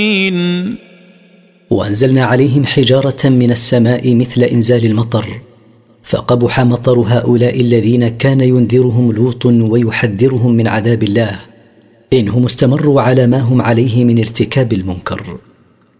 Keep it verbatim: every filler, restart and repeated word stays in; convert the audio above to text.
وأنزلنا عليهم حجارة من السماء مثل إنزال المطر، فقبح مطر هؤلاء الذين كان ينذرهم لوط ويحذرهم من عذاب الله، إنهم استمروا على ما هم عليه من ارتكاب المنكر.